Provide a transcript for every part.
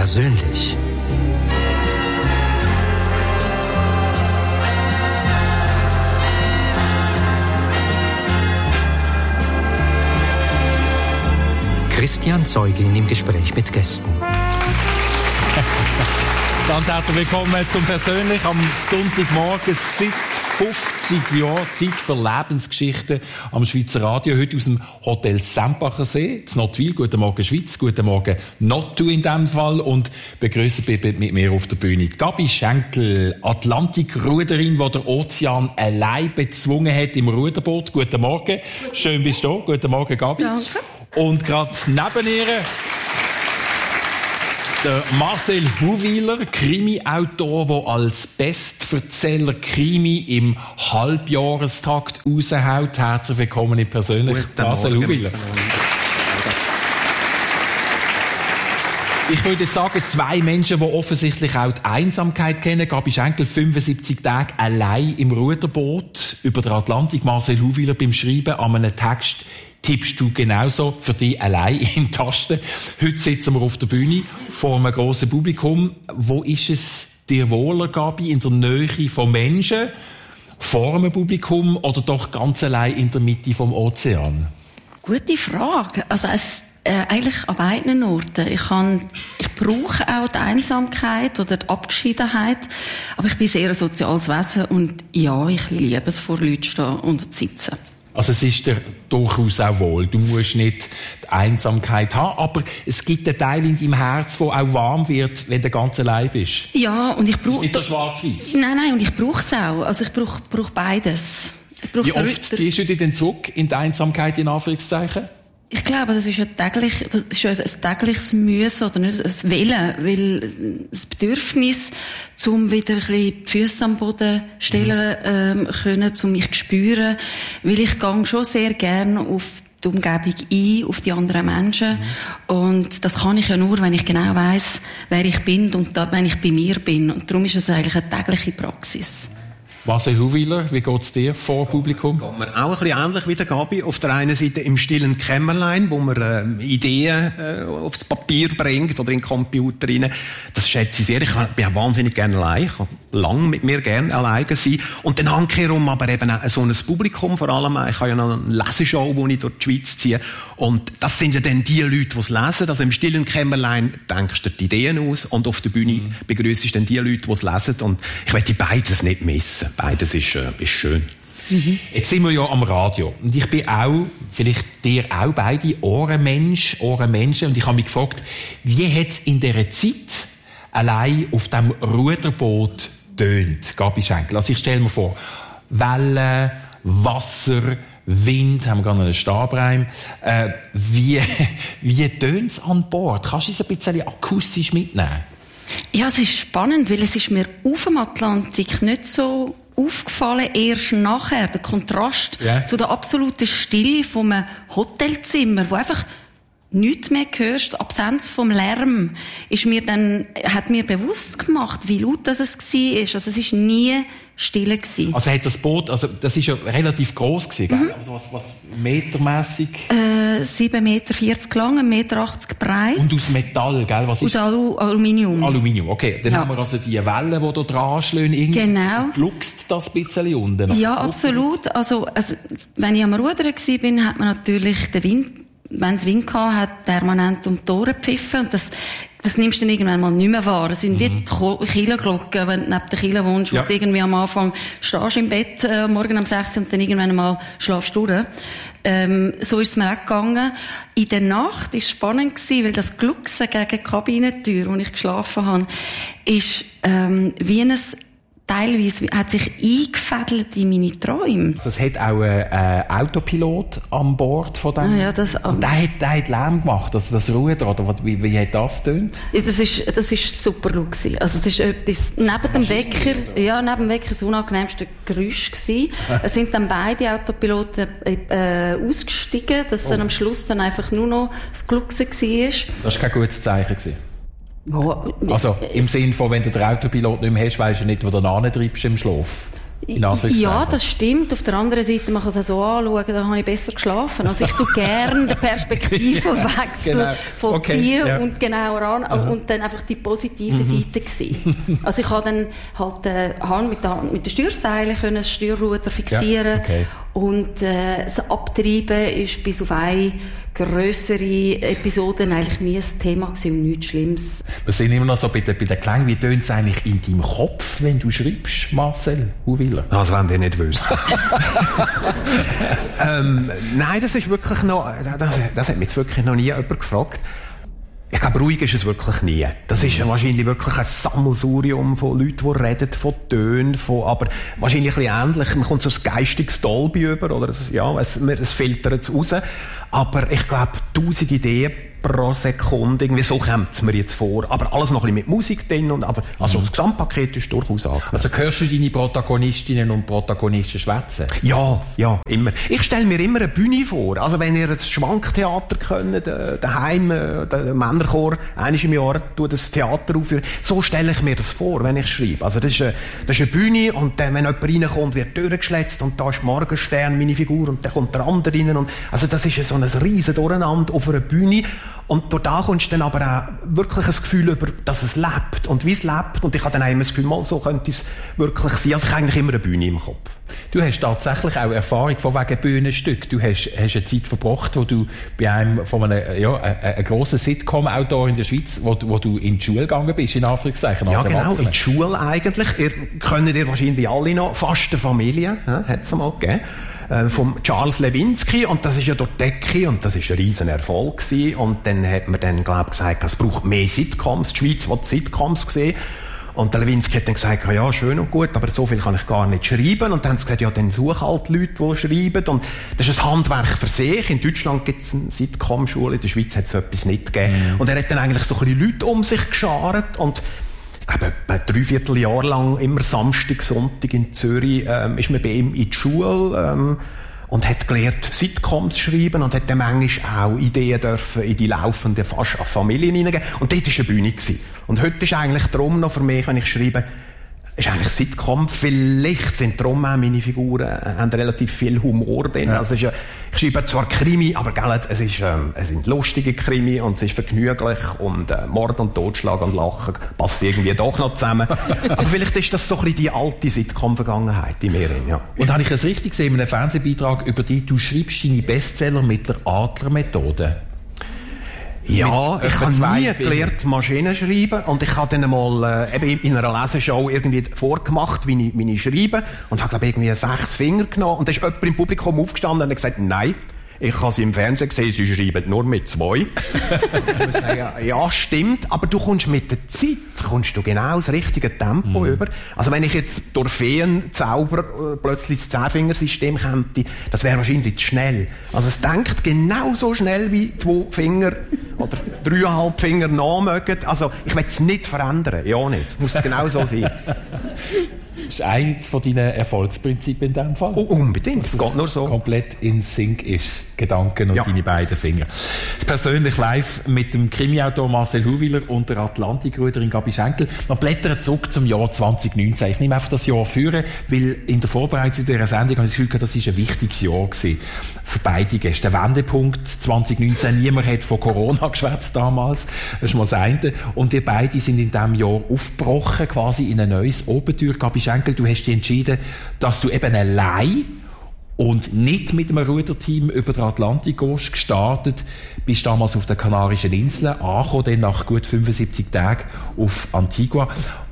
Persönlich. Christian Zeugin im Gespräch mit Gästen. Ganz herzlich willkommen zum Persönlich am Sonntagmorgen. Seit 50 Jahren Zeit für Lebensgeschichten am Schweizer Radio. Heute aus dem Hotel Sempacher See, in Nottwil. Guten Morgen Schweiz, guten Morgen Nottu in diesem Fall. Und begrüßen bitte mit mir auf der Bühne Gabi Schenkel, Atlantikruderin, die der Ozean allein bezwungen hat im Ruderboot. Guten Morgen, schön bist du da. Guten Morgen Gabi. Danke. Und gerade neben ihr der Marcel Huwiler, Krimi-Autor, der als Bestverzähler Krimi im Halbjahrestakt raushaut. Herzlich willkommen in persönlich, Marcel Huwiler. Ich würde jetzt sagen, zwei Menschen, die offensichtlich auch die Einsamkeit kennen. Gabi Schenkel, 75 Tage allein im Ruderboot über den Atlantik. Marcel Huwiler beim Schreiben an einem Text. Tippst du genauso für dich allein in Tasten? Heute sitzen wir auf der Bühne vor einem grossen Publikum. Wo ist es dir wohler, Gabi? In der Nähe von Menschen, vor einem Publikum oder doch ganz allein in der Mitte vom Ozean? Gute Frage. Also eigentlich an beiden Orten. Ich brauche auch die Einsamkeit oder die Abgeschiedenheit, aber ich bin sehr ein soziales Wesen und ja, ich liebe es, vor Leuten zu stehen und zu sitzen. Also es ist dir durchaus auch wohl. Du musst nicht die Einsamkeit haben, aber es gibt einen Teil in deinem Herz, der auch warm wird, wenn du ganz allein bist. Ja, und ich brauche... Nicht der Schwarz-Weiß. Nein, und ich brauche es auch. Also ich brauche beides. Wie oft ziehst du dich denn zurück in die Einsamkeit, in Anführungszeichen? Ich glaube, das ist ein tägliches Müssen oder nicht ein Willen, weil das Bedürfnis, um wieder ein bisschen die Füsse am Boden stellen können, um mich zu spüren, weil ich gehe schon sehr gerne auf die Umgebung ein, auf die anderen Menschen. Und das kann ich ja nur, wenn ich genau weiss, wer ich bin und wenn ich bei mir bin. Und darum ist es eigentlich eine tägliche Praxis. Marcel Huwiler, wie geht's dir vor Publikum? Geht mir auch ein bisschen ähnlich wie der Gabi. Auf der einen Seite im stillen Kämmerlein, wo man Ideen aufs Papier bringt oder in den Computer rein. Das schätze ich sehr. Ich bin wahnsinnig gerne allein. Ich kann lange mit mir gerne alleine sein. Und dann handkehrum aber eben auch so ein Publikum vor allem. Ich habe ja noch eine Leseshow, wo ich durch die Schweiz ziehe. Und das sind ja dann die Leute, die es lesen. Also im stillen Kämmerlein denkst du die Ideen aus und auf der Bühne begrüßt du dann die Leute, die es lesen. Und ich möchte beides nicht missen. Beides ist schön. Jetzt sind wir ja am Radio. Und ich bin auch, vielleicht dir auch beide, Ohrenmenschen. Und ich habe mich gefragt, wie hat es in dieser Zeit allein auf dem Ruderboot tönt, Gabi Schenkel? Also ich stelle mir vor, Wellen, Wasser, Wind, haben wir gerade einen Stabreim. Wie tönt's an Bord? Kannst du es ein bisschen akustisch mitnehmen? Ja, es ist spannend, weil es ist mir auf dem Atlantik nicht so aufgefallen, erst nachher, der Kontrast zu der absoluten Stille vom Hotelzimmer, wo einfach nichts mehr hörst, die Absenz vom Lärm, hat mir bewusst gemacht, wie laut das es war. Also es ist nie still gewesen. Also hat das Boot, das ist ja relativ gross gewesen, gell? Also was metermässig? 7,40 Meter lang, 1,80 Meter breit. Und aus Metall, gell? Was ist? Aus Aluminium. Aluminium, okay. Dann haben wir also die Wellen, die da dran schlagen. Genau. Gluckst das ein bisschen unten? Ja, absolut. Also, wenn ich am Rudern war, hat man natürlich den Wind, wenn es Wind hatte, hat permanent um die Ohren gepfiffen. Und das nimmst du dann irgendwann mal nicht mehr wahr. Es sind wie die Kirchenglocken, wenn du neben der Kirche wohnst, wo du irgendwie am Anfang stehst im Bett, morgen um 6 Uhr und dann irgendwann mal schlafst du durch. So ist es mir auch gegangen. In der Nacht war es spannend gewesen, weil das Glucksen gegen die Kabinentür, wo ich geschlafen habe, ist, wie ein teilweise hat sich eingefädelt in meine Träume. Es hat auch einen Autopilot an Bord von dem. Ja, und der hat Lärm gemacht, also das Ruder, oder wie hat das getönt? Ja, das ist super laut gewesen. Also es ist etwas, neben dem Wecker das unangenehmste Geräusch gewesen. Es sind dann beide Autopiloten ausgestiegen, dass dann am Schluss dann einfach nur noch das Glucksen war. Das war kein gutes Zeichen gewesen. Oh, also im Sinne von, wenn du den Autopilot nicht mehr hast, weisst du nicht, wo du hintreibst im Schlaf. Ja, das stimmt. Auf der anderen Seite, man kann es auch so anschauen, da habe ich besser geschlafen. Also ich tue gerne den Perspektivenwechsel von ziehen und genauer an und dann einfach die positive Seite sehen. Also ich habe dann halt mit den Steuerseile das Steuerruder fixieren und das Abtreiben ist bis auf eine grössere Episoden eigentlich nie ein Thema gewesen und nichts Schlimmes. Wir sind immer noch so bei den Klängen. Wie tönt es eigentlich in deinem Kopf, wenn du schreibst, Marcel Huwiler? Also wenn ihr nicht wisst. Nein, das ist wirklich noch, das hat mich jetzt wirklich noch nie jemand gefragt. Ich glaube, ruhig ist es wirklich nie. Das ist wahrscheinlich wirklich ein Sammelsurium von Leuten, die reden, von Tönen, aber wahrscheinlich ein bisschen ähnlich. Man kommt so ein geistiges Dolby über, oder, ja, es filtert es raus. Aber ich glaube, 1000 Ideen pro Sekunde, irgendwie so kommt es mir jetzt vor. Aber alles noch ein bisschen mit Musik drin, also das Gesamtpaket ist durchaus angenehm. Also hörst du deine Protagonistinnen und Protagonisten schwätzen? Ja, immer. Ich stelle mir immer eine Bühne vor. Also wenn ihr ein Schwanktheater könnt, daheim, der Männerchor, einmal im Jahr, tut das Theater aufführen. So stelle ich mir das vor, wenn ich schreibe. Also das ist eine Bühne und wenn jemand reinkommt, wird durchgeschletzt und da ist Morgenstern, meine Figur, und dann kommt der andere rein. Und, also das ist so ein riesen Durcheinander auf einer Bühne. Und dort kommst du dann aber auch wirklich ein Gefühl über, dass es lebt und wie es lebt. Und ich habe dann auch immer das Gefühl, mal so könnte es wirklich sein. Also ich habe eigentlich immer eine Bühne im Kopf. Du hast tatsächlich auch Erfahrung von wegen Bühnenstück. Du hast eine Zeit verbracht, wo du bei einem grossen Sitcom-Autor in der Schweiz, wo du in die Schule gegangen bist, in Anführungszeichen. Ja, genau, in die Schule eigentlich. Kennt ihr wahrscheinlich alle noch. Fast eine Familie, hat es mal gegeben. Vom Charles Lewinsky, und das ist ja dort Decke, und das ist ein riesen Erfolg gewesen. Und dann hat man dann, gesagt, es braucht mehr Sitcoms. Die Schweiz will Sitcoms sehen. Und der Lewinsky hat dann gesagt, ja, schön und gut, aber so viel kann ich gar nicht schreiben. Und dann haben sie gesagt, ja, dann such halt Leute, die schreiben. Und das ist ein Handwerk für sich. In Deutschland gibt es eine Sitcom-Schule, in der Schweiz hat es so etwas nicht gegeben. Und er hat dann eigentlich so ein bisschen Leute um sich geschart. Und ich glaube, etwa 3/4 Jahr lang, immer Samstag, Sonntag in Zürich, ist man bei ihm in die Schule, und hat gelernt, Sitcoms schreiben, und hat dann manchmal auch Ideen dürfen in die laufenden fast Familien hineingeben. Und dort war eine Bühne gewesen. Und heute ist eigentlich darum noch für mich, wenn ich schreibe, ist eigentlich Sitcom. Vielleicht sind darum auch meine Figuren, haben relativ viel Humor drin. Ja. Also ich schreibe zwar Krimi, aber es sind lustige Krimi und es ist vergnüglich und Mord und Totschlag und Lachen passt irgendwie doch noch zusammen. Aber vielleicht ist das so ein bisschen die alte Sitcom-Vergangenheit in mir. Ja. Und habe ich es richtig gesehen in einem Fernsehbeitrag über dich, du schreibst deine Bestseller mit der Adler-Methode? Ja, ich habe nie gelernt, Maschinen schreiben, und ich habe dann mal in einer Leseshow irgendwie vorgemacht, wie ich schreibe, und habe, glaube ich, irgendwie 6 Finger genommen, und da ist jemand im Publikum aufgestanden und hat gesagt, nein, ich habe sie im Fernsehen gesehen, sie schreiben nur mit 2. Ich muss sagen, ja, stimmt, aber du kommst mit der Zeit, genau das richtige Tempo über. Also wenn ich jetzt durch Feenzauber plötzlich das 10-Finger-System käme, das wäre wahrscheinlich zu schnell. Also es denkt genauso schnell wie 2 Finger oder 3,5 Finger nachmögen. Also ich will es nicht verändern, ja nicht. Es muss genau so sein. Das ist eines von deinen Erfolgsprinzipien in diesem Fall. Oh, unbedingt, es geht nur so. Komplett in Sync ist, Gedanken und deine beiden Finger. Das persönlich live mit dem Krimiautor Marcel Huwiler und der Atlantikruderin Gabi Schenkel. Wir blättern zurück zum Jahr 2019. Ich nehme einfach das Jahr führen, weil in der Vorbereitung dieser Sendung habe ich das Gefühl gehabt, das war ein wichtiges Jahr gewesen für beide Gäste. Der Wendepunkt 2019, niemand hat von Corona geschwätzt damals. Das ist mal das eine. Und ihr beide sind in diesem Jahr aufgebrochen, quasi in ein neues Abenteuer. Gabi Schenkel, du hast dich entschieden, dass du eben allein und nicht mit einem Ruderteam über den Atlantik gehst, gestartet, bist damals auf den Kanarischen Inseln, angekommen, dann nach gut 75 Tagen auf Antigua.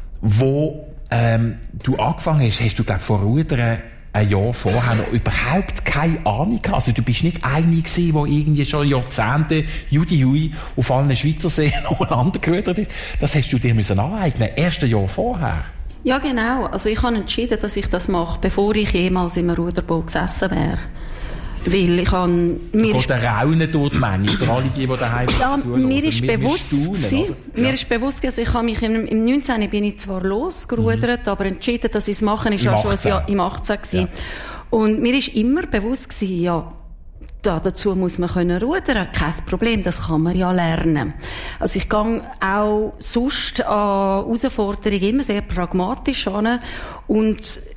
Wo du angefangen hast du, glaube ich, vor Rudern ein Jahr vorher noch überhaupt keine Ahnung gehabt. Also du bist nicht einig gewesen, der irgendwie schon Jahrzehnte Judy auf allen Schweizer Seen umeinander gerudert ist. Das hast du dir aneignen müssen, erst ein Jahr vorher. Ja, genau. Also ich habe entschieden, dass ich das mache, bevor ich jemals in einem Ruderboot gesessen wäre. Weil ich habe... Mir ist der Raunen durch die Menge, für alle die daheim zuhören. Mir ist bewusst gewesen, also ich habe mich im 19. bin ich zwar losgerudert, aber entschieden, dass ich es mache, ist ja schon ein Jahr im 18 gewesen. Ja. Und mir ist immer bewusst gewesen, ja, dazu muss man rudern, kein Problem, das kann man ja lernen. Also ich gehe auch sonst an Herausforderungen immer sehr pragmatisch an und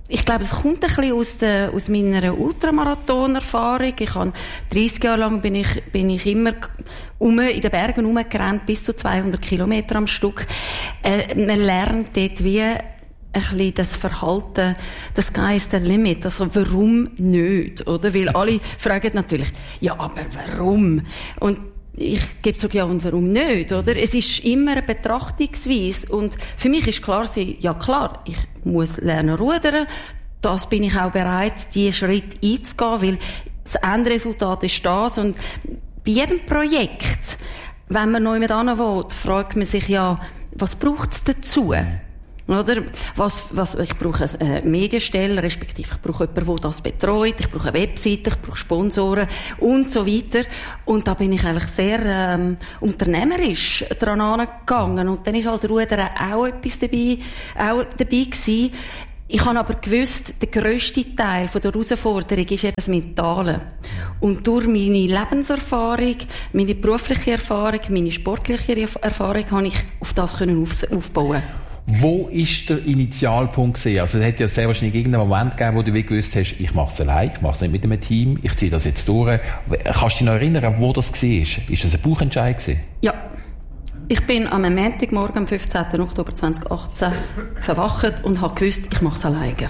ich glaube, es kommt ein bisschen aus meiner Ultramarathon-Erfahrung. Ich habe 30 Jahre lang bin ich immer in den Bergen rumgerannt, bis zu 200 Kilometer am Stück. Man lernt dort wie ein bisschen das Verhalten, das Sky is the limit. Also, warum nicht? Oder? Weil alle fragen natürlich, ja, aber warum? Und ich gebe so, ja, und warum nicht, oder? Es ist immer eine Betrachtungsweise. Und für mich ist klar, ja klar, ich muss lernen rudern. Das bin ich auch bereit, diesen Schritt einzugehen, weil das Endresultat ist das. Und bei jedem Projekt, wenn man neu mit hin will, fragt man sich ja, was braucht es dazu? Oder? Ich brauche eine Medienstelle, respektive ich brauche jemanden, der das betreut, ich brauche eine Webseite, ich brauche Sponsoren und so weiter. Und da bin ich einfach sehr, unternehmerisch dran angegangen. Und dann ist halt Rudern auch etwas dabei gewesen. Ich habe aber gewusst, der grösste Teil von der Herausforderung ist eben das Mentale. Und durch meine Lebenserfahrung, meine berufliche Erfahrung, meine sportliche Erfahrung, habe ich auf das aufbauen. Wo ist der Initialpunkt gewesen? Also, es hat ja sehr wahrscheinlich irgendeinen Moment gegeben, wo du gewusst hast, ich mache es allein, ich mache es nicht mit einem Team, ich ziehe das jetzt durch. Kannst du dich noch erinnern, wo das war? Ist das ein Bauchentscheid gewesen? Ja. Ich bin am Montagmorgen, am 15. Oktober 2018, verwacht und habe gewusst, ich mache es alleine.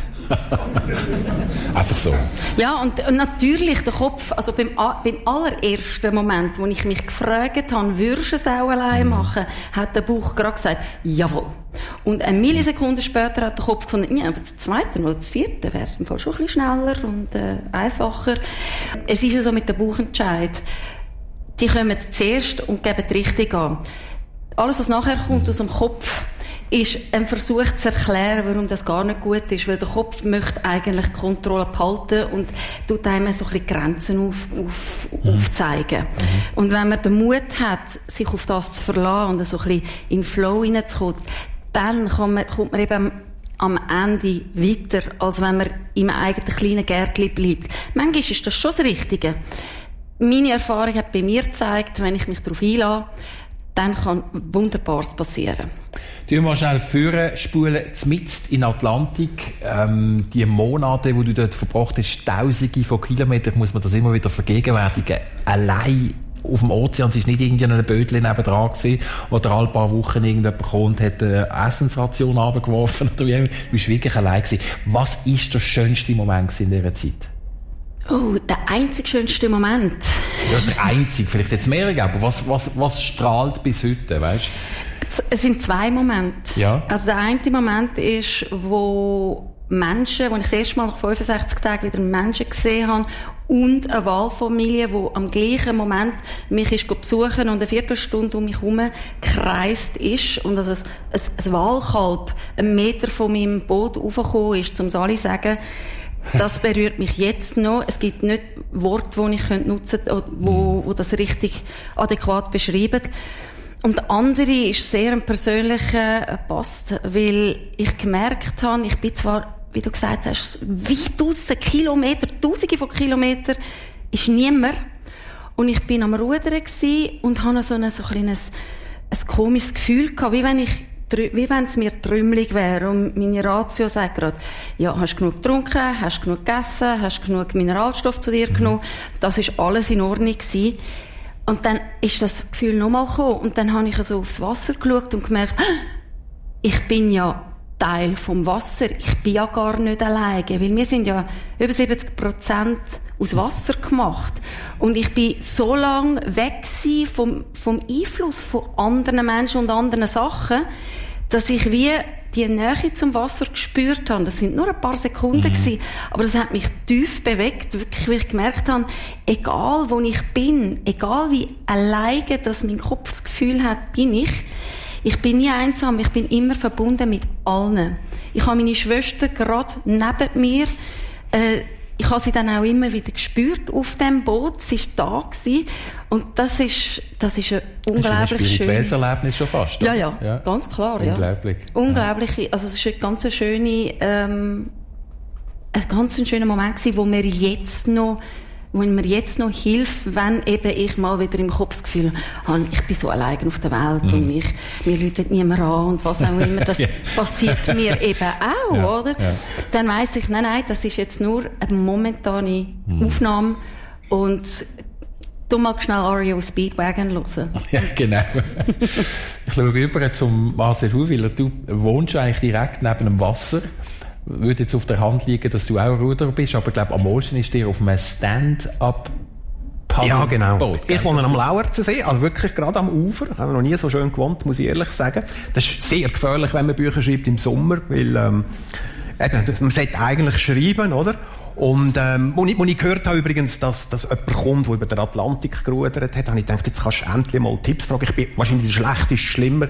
Einfach so. Ja, und natürlich der Kopf, also beim allerersten Moment, wo ich mich gefragt habe, würdest du es auch alleine machen, hat der Bauch gerade gesagt, jawohl. Und eine Millisekunde später hat der Kopf gefunden, ja, aber das zweite oder das vierte wäre es im Fall schon ein bisschen schneller und einfacher. Es ist ja so mit dem Bauchentscheid. Die kommen zuerst und geben die Richtung an. Alles, was nachher kommt aus dem Kopf, ist ein Versuch zu erklären, warum das gar nicht gut ist. Weil der Kopf möchte eigentlich die Kontrolle behalten und tut einem so ein bisschen Grenzen aufzeigen. Und wenn man den Mut hat, sich auf das zu verlassen und so ein bisschen in den Flow hineinzukommen, dann kommt man eben am Ende weiter, als wenn man im eigenen kleinen Gärtchen bleibt. Manchmal ist das schon das Richtige. Meine Erfahrung hat bei mir gezeigt, wenn ich mich darauf einlasse, dann kann Wunderbares passieren. Du mal schnell vorspulen, mitten in Atlantik, die Monate, die du dort verbracht hast, Tausende von Kilometern, muss man das immer wieder vergegenwärtigen. Allein auf dem Ozean, es war nicht irgendein Bötchen nebendran gewesen, wo der alle paar Wochen irgendjemand kam und hat eine Essensration runtergeworfen, oder wie. Du warst wirklich allein gewesen. Was war der schönste Moment in dieser Zeit? Oh, der einzig schönste Moment. Ja, der einzig, vielleicht jetzt mehrere, aber was strahlt bis heute, weißt du? Es sind zwei Momente. Ja. Also der eine Moment ist, wo ich das erste Mal nach 65 Tagen wieder Menschen gesehen habe und eine Walfamilie, die am gleichen Moment mich ist besuchen und eine Viertelstunde um mich herum gekreist ist und also ein Walkalb 1 Meter von meinem Boot raufgekommen ist, um es alle zu sagen. Das berührt mich jetzt noch. Es gibt nicht Worte, die ich nutzen könnte, wo das richtig adäquat beschreiben. Und der andere ist sehr ein persönlicher Post, weil ich gemerkt habe, ich bin zwar, wie du gesagt hast, weit draussen, Tausende von Kilometern, ist niemand. Und ich bin am Rudern gewesen und hatte so ein komisches Gefühl gehabt, wie wenn es mir trümmelig wäre. Und meine Ratio sagt gerade, ja, hast du genug getrunken, hast du genug gegessen, hast du genug Mineralstoff zu dir genommen. Das ist alles in Ordnung gewesen. Und dann ist das Gefühl nochmal gekommen. Und dann habe ich so aufs Wasser geschaut und gemerkt, ich bin ja Teil vom Wasser. Ich bin ja gar nicht alleine. Weil wir sind ja über 70% aus Wasser gemacht. Und ich bin so lange weg vom Einfluss von anderen Menschen und anderen Sachen, dass ich wie die Nähe zum Wasser gespürt habe. Das sind nur ein paar Sekunden gewesen, aber das hat mich tief bewegt, wirklich, weil ich gemerkt habe, egal wo ich bin, egal wie alleine dass mein Kopf das Gefühl hat, bin ich bin nie einsam, ich bin immer verbunden mit allen. Ich habe meine Schwester gerade neben mir, ich habe sie dann auch immer wieder gespürt auf dem Boot. Sie war da gewesen. Und das ist ein unglaublich schönes spirituelles Erlebnis schon fast. Oder? Ja, ganz klar. Unglaublich. Ja. Unglaublich. Also es ist ein ganz schöner Moment gewesen, wo mir jetzt noch mir jetzt noch hilft, wenn eben ich mal wieder im Kopf das Gefühl habe, ich bin so allein auf der Welt und mir läutet niemand an und was auch immer, das passiert mir eben auch, oder? Ja. Dann weiss ich, nein, das ist jetzt nur eine momentane Aufnahme und du magst schnell REO Speedwagon hören. Ja, genau. Ich schaue rüber zum Marcel Huwiler. Du wohnst eigentlich direkt neben dem Wasser. Würde jetzt auf der Hand liegen, dass du auch Ruderer bist, aber ich glaube, am meisten ist dir auf einem Stand-up Ja, genau. Boot, ich wohne am Lauerzensee, also wirklich gerade am Ufer. Ich habe noch nie so schön gewohnt, muss ich ehrlich sagen. Das ist sehr gefährlich, wenn man Bücher schreibt im Sommer, weil man sollte eigentlich schreiben, oder? Und als ich gehört habe übrigens, dass jemand kommt, der über den Atlantik gerudert hat, habe ich gedacht, jetzt kannst du endlich mal Tipps fragen. Ich bin wahrscheinlich der schlechteste Schwimmer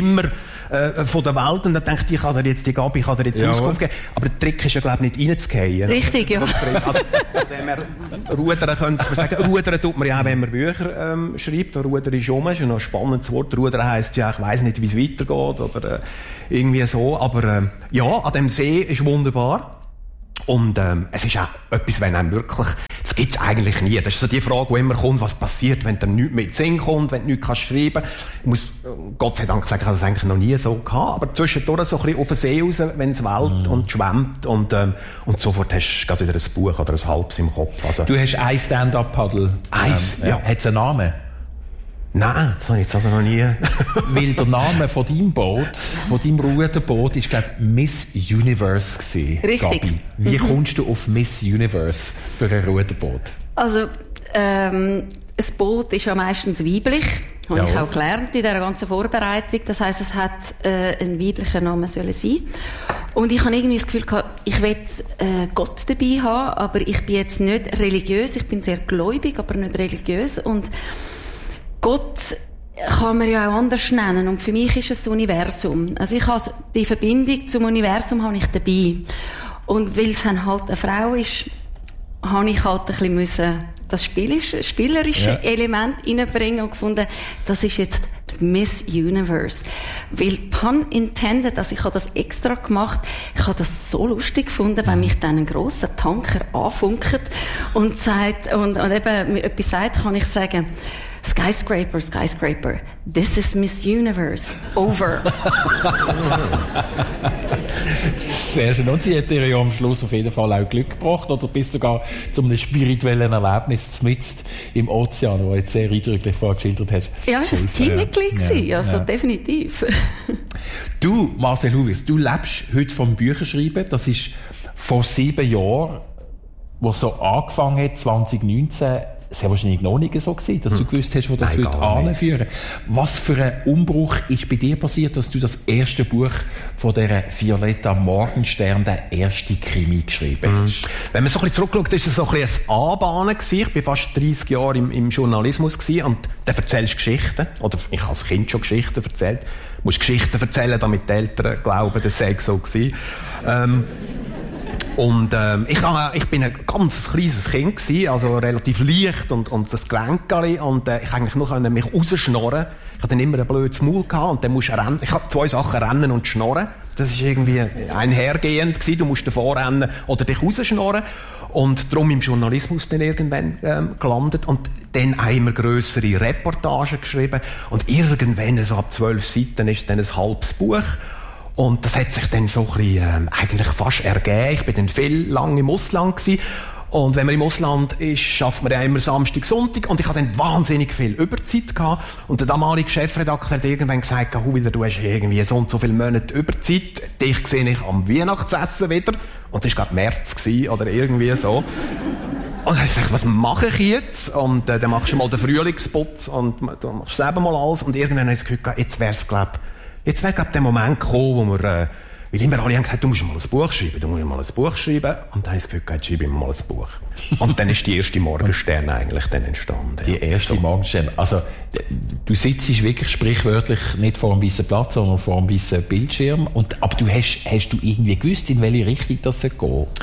von der Welt und dann dachte ich, kann dir jetzt die Gabi, kann dir jetzt Auskunft geben. Aber der Trick ist ja, glaube ich, nicht reinzugehen. Richtig, ja. Also, wenn wir rudern können, wir sagen, rudern tut man ja auch, wenn man Bücher schreibt. Rudern ist ist ein spannendes Wort. Rudern heisst ja, ich weiss nicht, wie es weitergeht oder irgendwie so. Aber ja, an dem See ist wunderbar. Und es ist auch etwas, wenn einem wirklich, das gibt's eigentlich nie. Das ist so die Frage, die immer kommt, was passiert, wenn dann nichts mit Sinn kommt, wenn du nichts schreiben kannst. Ich muss Gott sei Dank sagen, ich habe das eigentlich noch nie so gehabt, aber zwischendurch so ein bisschen auf den See raus, wenn es wellt und schwemmt und sofort hast du gerade wieder ein Buch oder ein halbes im Kopf. Also, du hast ein Stand-up-Paddle. Ja. Hat es einen Namen? Nein, das habe ich jetzt also noch nie. Weil der Name von deinem Boot, von deinem Ruderboot, ist, glaube ich, Miss Universe gewesen. Richtig. Gabi, wie kommst du auf Miss Universe für ein Ruderboot? Also, ein Boot ist ja meistens weiblich. Habe ich auch gelernt in dieser ganzen Vorbereitung. Das heisst, es hat einen weiblichen Namen sollen sein. Und ich habe irgendwie das Gefühl gehabt, ich will Gott dabei haben, aber ich bin jetzt nicht religiös. Ich bin sehr gläubig, aber nicht religiös. Und Gott kann man ja auch anders nennen. Und für mich ist es das Universum. Also ich habe die Verbindung zum Universum habe ich dabei. Und weil es dann halt eine Frau ist, habe ich halt ein bisschen das spielerische Element reinbringen und gefunden, das ist jetzt die Miss Universe. Weil, pun intended, also ich habe das extra gemacht, ich habe das so lustig gefunden, wenn mich dann ein grosser Tanker anfunkt und sagt, und eben mir etwas sagt, kann ich sagen, Skyscraper, this is Miss Universe. Over. Sehr schön. Und sie hat dir ja am Schluss auf jeden Fall auch Glück gebracht, oder bist sogar zu einem spirituellen Erlebnis mitten im Ozean, wo du jetzt sehr eindrücklich vorgeschildert hast. Ja, es war ein Teammitglied, also definitiv. Du, Marcel Huwiler, du lebst heute vom Bücherschreiben. Das ist vor 7 Jahren, wo es so angefangen hat, 2019, es war wahrscheinlich noch nicht so gewesen, dass du gewusst hast, wo das anführen. Was für ein Umbruch ist bei dir passiert, dass du das erste Buch von dieser Violetta Morgenstern, der erste Krimi, geschrieben hast? Wenn man so ein bisschen zurückschaut, ist es so ein bisschen ein Anbahnen gewesen. Ich war fast 30 Jahre im Journalismus gewesen und dann erzählst du Geschichten. Oder ich habe als Kind schon Geschichten erzählt. Du musst Geschichten erzählen, damit die Eltern glauben, das sei so gewesen. Ich bin ein ganz kleines Kind gewesen, also relativ leicht und das Gelenkchen und ich eigentlich nur mich rausschnorren. Ich hatte dann immer ein blödes Maul gehabt und dann musst du rennen. Ich habe 2 Sachen, rennen und schnorren. Das ist irgendwie einhergehend gewesen. Du musst davor rennen oder dich rausschnorren. Und darum im Journalismus dann irgendwann gelandet und dann auch immer grössere Reportagen geschrieben und irgendwann so ab 12 Seiten ist dann ein halbes Buch. Und das hat sich dann so ein bisschen, eigentlich fast ergeben. Ich bin dann viel lang im Ausland gewesen. Und wenn man im Ausland ist, schafft man ja immer Samstag, Sonntag. Und ich hatte dann wahnsinnig viel Überzeit gehabt. Und der damalige Chefredakteur hat irgendwann gesagt, Huwiler, du hast irgendwie so und so viele Monate Überzeit. Dich sehe ich am Weihnachtsessen wieder. Und das war gerade März gewesen, oder irgendwie so. Und dann habe ich gesagt, was mache ich jetzt? Und dann machst du mal den Frühlingsputz und du machst selber mal alles. Und irgendwann habe ich das Gefühl gehabt, jetzt wäre, glaube der Moment gekommen, wo wir, weil immer alle haben gesagt, du musst mal ein Buch schreiben. Und dann habe ich das Gefühl gehabt, schreibe ich mal ein Buch. Und dann ist die erste Morgenstern eigentlich dann entstanden. Die erste Morgenstern. Also, du sitzt wirklich sprichwörtlich nicht vor einem weißen Platz, sondern vor einem weißen Bildschirm. Aber hast du irgendwie gewusst, in welche Richtung das geht?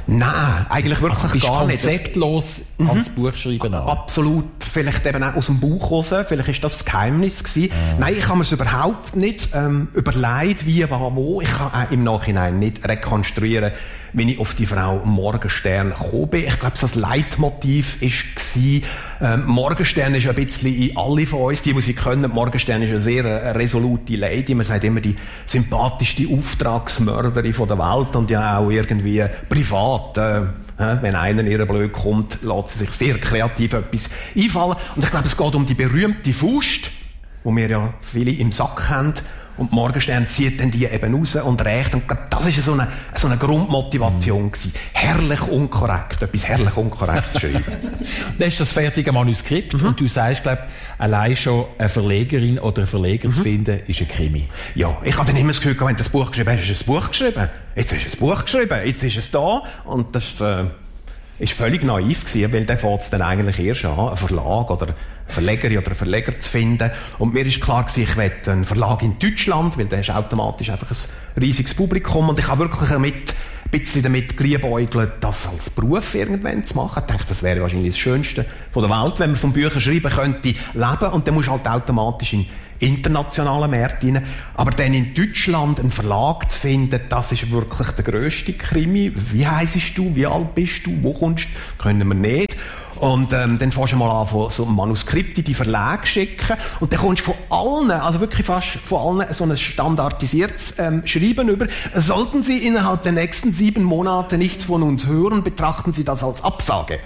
Nein, eigentlich wirklich also gar nicht. Konzeptlos ans Buch schreiben an. Absolut. Vielleicht eben auch aus dem Bauch raus. Vielleicht ist das Geheimnis gewesen. Nein, ich habe mir es überhaupt nicht überlegt, wie, wo. Ich kann auch im Nachhinein nicht rekonstruieren, wie ich auf die Frau Morgenstern gekommen bin. Ich glaube, das Leitmotiv war, Morgenstern ist ein bisschen in alle von uns, die sie können. Morgenstern ist eine sehr resolute Lady. Man sagt immer die sympathischste Auftragsmörderin von der Welt und ja auch irgendwie privat. Wenn einer in ihr blöd kommt, lässt sie sich sehr kreativ etwas einfallen. Und ich glaube, es geht um die berühmte Faust, die wir ja viele im Sack haben. Und Morgenstern zieht dann die eben raus und rächt. Und das ist so eine Grundmotivation gewesen. Herrlich unkorrekt, etwas herrlich unkorrekt zu schreiben. Dann ist das fertige Manuskript und du sagst, glaube allein schon eine Verlegerin oder einen Verleger zu finden, ist ein Krimi. Ja, ich habe dann immer das Gefühl, wenn du das Buch geschrieben hast, ist ein Buch geschrieben. Jetzt ist ein Buch geschrieben, jetzt ist es da. Und das ist völlig naiv gewesen, weil dann fängt es dann eigentlich erst an, einen Verlag oder Verlegerin oder einen Verleger zu finden. Und mir ist klar gewesen, ich will einen Verlag in Deutschland, weil dann hast du automatisch einfach ein riesiges Publikum. Und ich habe wirklich ein bisschen damit geliebäugelt, das als Beruf irgendwann zu machen. Ich dachte, das wäre wahrscheinlich das Schönste von der Welt, wenn man von Büchern schreiben könnte, leben. Und dann musst du halt automatisch in internationalen Märkte rein. Aber dann in Deutschland einen Verlag zu finden, das ist wirklich der grösste Krimi. Wie heisst du? Wie alt bist du? Wo kommst du? Können wir nicht. Und dann fängst du mal an, von so einem Manuskript in die Verlage schicken. Und dann kommst du von allen, also wirklich fast von allen, so ein standardisiertes Schreiben über. Sollten Sie innerhalb der nächsten 7 Monate nichts von uns hören, betrachten Sie das als Absage.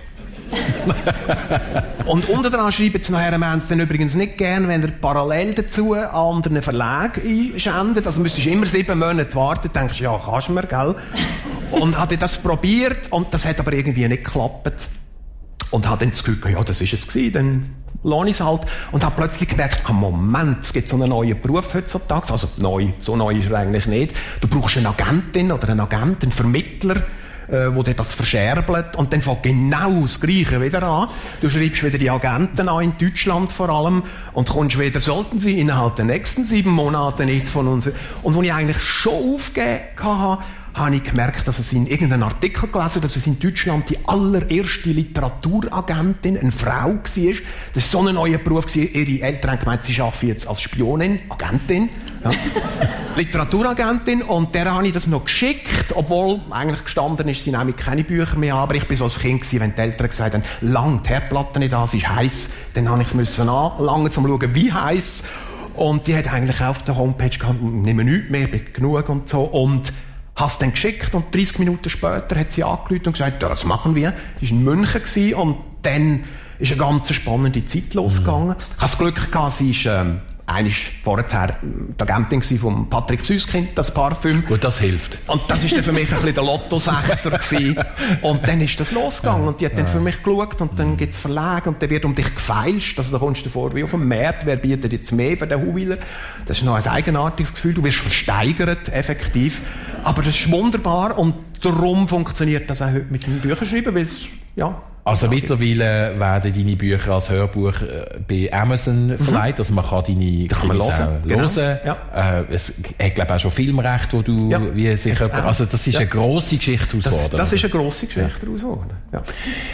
Und unter dran schreiben sie nachher, wir haben es dann übrigens nicht gern, wenn ihr parallel dazu an anderen Verlag einschändet. Also müsstest du immer 7 Monate warten, denkst du, ja, kannst du mir, gell? Und hatte das probiert und das hat aber irgendwie nicht geklappt. Und hat dann das Gefühl, ja, das ist es gewesen, dann lasse ich es halt. Und habe plötzlich gemerkt, Moment, es gibt so einen neuen Beruf heutzutage. Also so neu ist er eigentlich nicht. Du brauchst eine Agentin oder einen Agenten, einen Vermittler, wo dir das verscherbelt. Und dann fängt genau das Gleiche wieder an. Du schreibst wieder die Agenten an, in Deutschland vor allem, und kommst wieder, sollten sie innerhalb der nächsten 7 Monate nichts von uns. Und wo ich eigentlich schon aufgegeben habe ich gemerkt, dass es in irgendeinem Artikel gelesen, dass es in Deutschland die allererste Literaturagentin eine Frau war. Das war so ein neuer Beruf. Ihre Eltern haben gemeint, sie arbeiten jetzt als Spionin, Agentin. Ja. Literaturagentin. Und der habe ich das noch geschickt, obwohl eigentlich gestanden ist, sie nehmen keine Bücher mehr an. Aber ich bin so als Kind gewesen, wenn die Eltern gesagt haben, lang die Herdplatte nicht an, es ist heiß, dann habe ich es anlangen, um zu schauen, wie heiß. Und die hat eigentlich auf der Homepage gehabt, nehmen nichts mehr, bin genug und so. Und hast dann geschickt und 30 Minuten später hat sie angerufen und gesagt, das machen wir. Sie war in München gewesen, und dann ist eine ganz spannende Zeit losgegangen. Ich hatte das Glück gehabt, sie ist eigentlich vorher die Agentin von Patrick Süskind, das Parfüm. Gut, das hilft. Und das ist dann für mich ein bisschen der Lotto-Sechser gewesen. Und dann ist das losgegangen und die hat dann für mich geschaut und dann gibt's Verlage und dann wird um dich gefeilscht. Also da kommst du vor wie auf dem Markt, wer bietet jetzt mehr für den Huwiler? Das ist noch ein eigenartiges Gefühl, du wirst versteigert, effektiv. Aber das ist wunderbar und darum funktioniert das auch heute mit den Büchern schreiben, weil es, ja. Also mittlerweile werden deine Bücher als Hörbuch bei Amazon verleiht, also man kann deine Krimis auch hören. Genau. Ja. Es hat, glaube ich, auch schon Filmrecht, wo du wie sicher... Also das ist eine grosse Geschichte herausfordern. Das ist eine grosse Geschichte herausfordern, ja.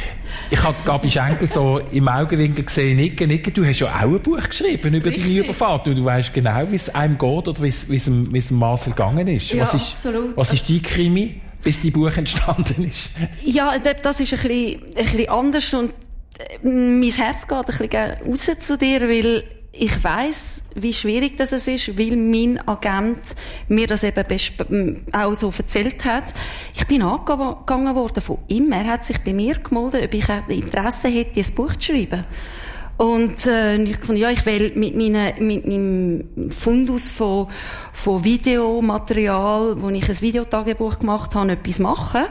Ich habe Gabi Schenkel so im Augenwinkel gesehen, Nicken, du hast ja auch ein Buch geschrieben über deine Überfahrt. Du weißt genau, wie es einem geht oder wie es dem Marcel gegangen ist. Ja, absolut. Was ist dein Krimi, bis dein Buch entstanden ist? Ja, das ist ein bisschen anders und mein Herz geht ein bisschen raus zu dir, weil ich weiss, wie schwierig das ist, weil mein Agent mir das eben auch so erzählt hat. Ich bin angegangen worden von ihm. Er hat sich bei mir gemeldet, ob ich Interesse hätte, ein Buch zu schreiben. Und ich fand, ja, ich will mit meinem Fundus von Videomaterial, wo ich ein Videotagebuch gemacht habe, etwas machen.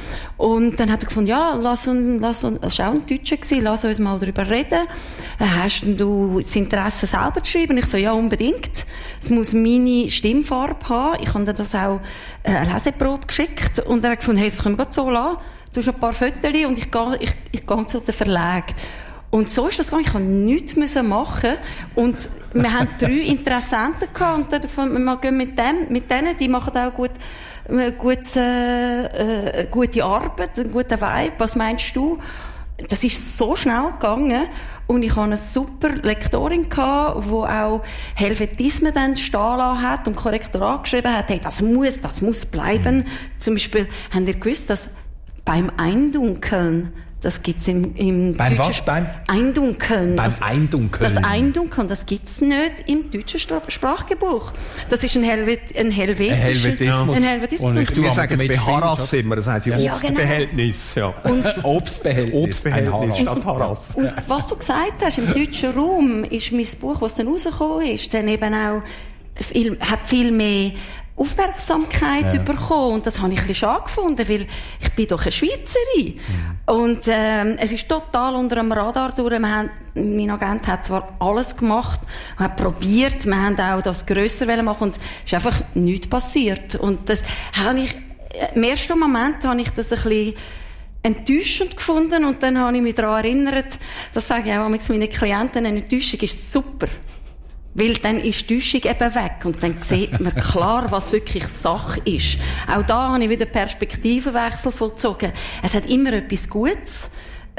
Und dann hat er gefunden, ja, lass uns, es war auch ein Deutscher gewesen, lass uns mal darüber reden. Hast du das Interesse selber zu schreiben? Und ich so, ja, unbedingt. Es muss meine Stimmfarbe haben. Ich habe dann das auch eine Leseprobe geschickt. Und er hat gefunden, hey, das können wir gerade so lassen. Du hast ein paar Fotos und ich gehe zu den Verlag. Und so ist das gegangen. Ich musste nichts machen. Und wir haben 3 Interessenten gehabt. Und dann gefunden, wir gehen mit denen, die machen auch gut gute Arbeit, einen guten Vibe. Was meinst du? Das ist so schnell gegangen. Und ich hatte eine super Lektorin gehabt, die auch Helvetismen dann stehen lassen hat und Korrektorat geschrieben hat. Hey, das muss bleiben. Zum Beispiel, habt ihr gewusst, dass beim Eindunkeln, das gibt's im beim deutschen was? Beim Eindunkeln. Beim Eindunkeln. Das Eindunkeln, das gibt's nicht im deutschen Sprachgebrauch. Das ist ein Helvetismus. Wir sagen es bei Harass immer, das heisst Obstbehältnis. Ja. Obstbehältnis statt Harass. Und was du gesagt hast, im deutschen Raum ist mein Buch, was dann rausgekommen ist, dann eben auch hat viel mehr Aufmerksamkeit bekommen. Und das habe ich ein bisschen schade gefunden, weil ich bin doch eine Schweizerin. Und es ist total unter dem Radar durch. Mein Agent hat zwar alles gemacht, hat probiert, wir haben auch das grösser machen und es ist einfach nichts passiert. Und das habe ich, im ersten Moment habe ich das ein bisschen enttäuschend gefunden und dann habe ich mich daran erinnert, das sage ich auch meinen Klienten, eine Enttäuschung ist super. Weil dann ist die Täuschung eben weg und dann sieht man klar, was wirklich Sache ist. Auch da habe ich wieder Perspektivenwechsel vollzogen. Es hat immer etwas Gutes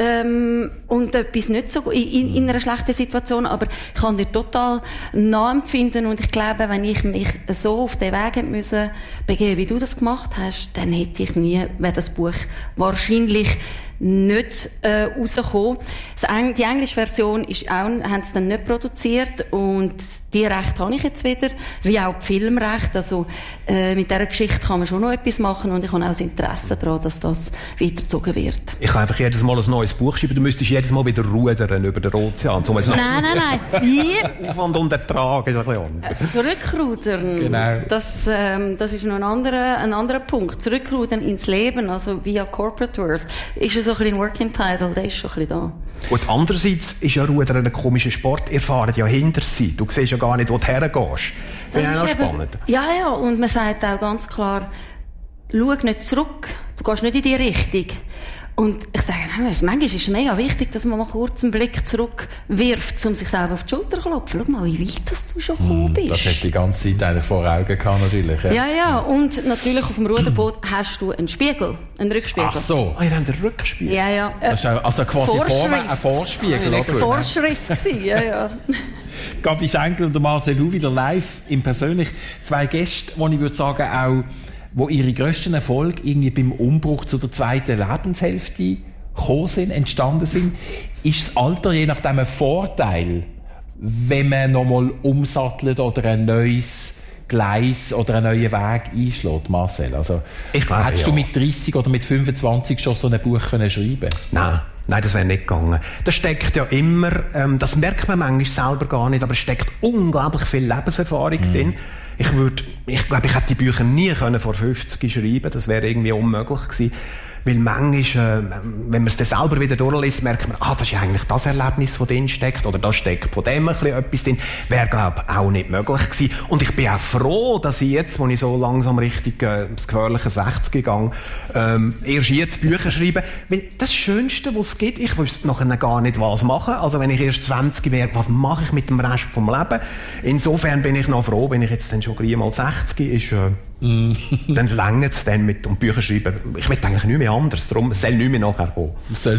und etwas nicht so in einer schlechten Situation, aber ich kann dir total nachempfinden und ich glaube, wenn ich mich so auf den Weg hätte müssen begeben, wie du das gemacht hast, dann wäre das Buch wahrscheinlich nicht rausgekommen. Die englische Version haben sie dann nicht produziert und die Rechte habe ich jetzt wieder, wie auch die Filmrechte. Also mit dieser Geschichte kann man schon noch etwas machen und ich habe auch das Interesse daran, dass das weitergezogen wird. Ich kann einfach jedes Mal ein neues Buch schreiben, du müsstest jedes Mal wieder rudern über den Ozean. Nein. Aufwand und Ertrag ist ein bisschen anders. Zurückrudern, genau. Das ist noch ein anderer Punkt. Zurückrudern ins Leben, also via Corporate World, ist so ein bisschen ein Working Title, der ist schon ein bisschen da. Und andererseits ist ja Rudern ein komischer Sport. Ihr fahrt ja hinter sie. Du siehst ja gar nicht, wo du hergehst. Das ist auch spannend. Ja, und man sagt auch ganz klar, schau nicht zurück. Du gehst nicht in die Richtung. Und ich sage, manchmal ist es mega wichtig, dass man mal kurz einen Blick zurückwirft, um sich selber auf die Schulter zu klopfen. Schau mal, wie weit dass du schon gekommen bist. Das hast du die ganze Zeit vor Augen gehabt, natürlich. Ja. Und natürlich auf dem Ruderboot hast du einen Spiegel, einen Rückspiegel. Ach so. Ihr habt einen Rückspiegel? Ja. Das ist also quasi ein Vorspiegel. Eine Vorschrift gewesen, ja. Gabi Schenkel und Marcel Hu wieder live im Persönlich. Zwei Gäste, die ich würde sagen, auch wo ihre grössten Erfolge irgendwie beim Umbruch zu der zweiten Lebenshälfte entstanden sind, ist das Alter je nachdem ein Vorteil, wenn man nochmal umsattelt oder ein neues Gleis oder einen neuen Weg einschlägt, Marcel? Also, hättest du mit 30 oder mit 25 schon so ein Buch schreiben können? Nein, das wäre nicht gegangen. Das steckt ja immer, das merkt man manchmal selber gar nicht, aber es steckt unglaublich viel Lebenserfahrung drin. Ich glaube, ich hätte die Bücher nie vor 50 schreiben. Das wäre irgendwie unmöglich gewesen. Weil manchmal, wenn man es dann selber wieder durchliest, merkt man, das ist ja eigentlich das Erlebnis, das drin steckt, oder da steckt von dem ein bisschen etwas drin. Wäre, glaube ich, auch nicht möglich gewesen. Und ich bin auch froh, dass ich jetzt, wo ich so langsam Richtung das gefährliche 60 gegangen, erst jetzt Bücher schreibe. Weil das Schönste, was es gibt, ich wüsste nachher gar nicht, was machen. Also wenn ich erst 20 wäre, was mache ich mit dem Rest vom Leben? Insofern bin ich noch froh, wenn ich jetzt dann schon gleich mal 60 ist, dann längert es dann mit Bücher schreiben. Ich will eigentlich nicht mehr anders, darum es soll nicht mehr nachher kommen.